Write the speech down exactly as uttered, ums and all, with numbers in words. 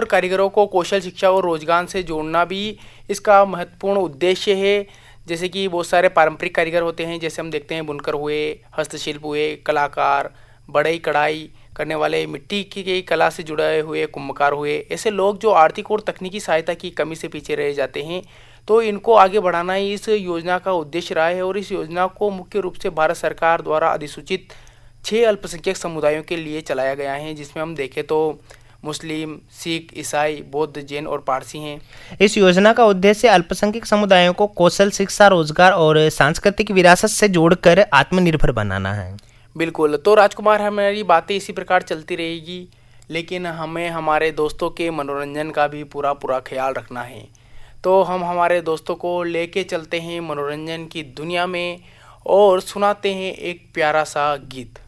कारीगरों को कौशल शिक्षा और रोजगार से जोड़ना भी इसका महत्वपूर्ण उद्देश्य है। जैसे कि बहुत सारे पारंपरिक कारीगर होते हैं, जैसे हम देखते हैं बुनकर हुए, हस्तशिल्प हुए, कलाकार, बढ़ई कढ़ाई करने वाले, मिट्टी की कला से जुड़े हुए कुम्भकार हुए। ऐसे लोग जो आर्थिक और तकनीकी सहायता की कमी से पीछे रह जाते हैं, तो इनको आगे बढ़ाना ही इस योजना का उद्देश्य रहा है। और इस योजना को मुख्य रूप से भारत सरकार द्वारा अधिसूचित छः अल्पसंख्यक समुदायों के लिए चलाया गया है, जिसमें हम देखें तो मुस्लिम, सिख, ईसाई, बौद्ध, जैन और पारसी हैं। इस योजना का उद्देश्य अल्पसंख्यक समुदायों को कौशल शिक्षा, रोजगार और सांस्कृतिक विरासत से जोड़कर आत्मनिर्भर बनाना है। बिल्कुल। तो राजकुमार, हमारी बातें इसी प्रकार चलती रहेगी, लेकिन हमें हमारे दोस्तों के मनोरंजन का भी पूरा पूरा ख्याल रखना है। तो हम हमारे दोस्तों को लेके चलते हैं मनोरंजन की दुनिया में और सुनाते हैं एक प्यारा सा गीत।